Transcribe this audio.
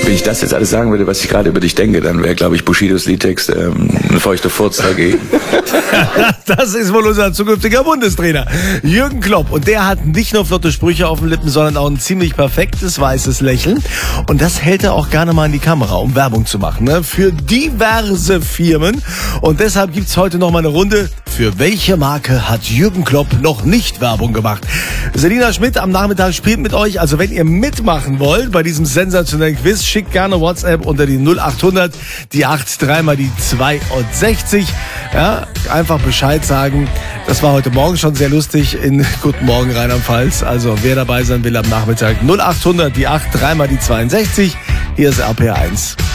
Wenn ich das jetzt alles sagen würde, was ich gerade über dich denke, dann wäre, glaube ich, Bushidos Liedtext ein feuchter Furz dagegen. Das ist wohl unser zukünftiger Bundestrainer, Jürgen Klopp. Und der hat nicht nur flotte Sprüche auf den Lippen, sondern auch ein ziemlich perfektes weißes Lächeln. Und das hält er auch gerne mal in die Kamera, um Werbung zu machen, ne? Für diverse Firmen. Und deshalb gibt's heute noch mal eine Runde. Für welche Marke hat Jürgen Klopp noch nicht Werbung gemacht? Selina Schmidt am Nachmittag spielt mit euch. Also wenn ihr mitmachen wollt bei diesem sensationellen Quiz, schickt gerne WhatsApp unter die 0800, die 83 mal die 62. Ja, einfach Bescheid sagen. Das war heute Morgen schon sehr lustig in Guten Morgen Rheinland-Pfalz. Also wer dabei sein will am Nachmittag, 0800, die 83 mal die 62. Hier ist RPR 1.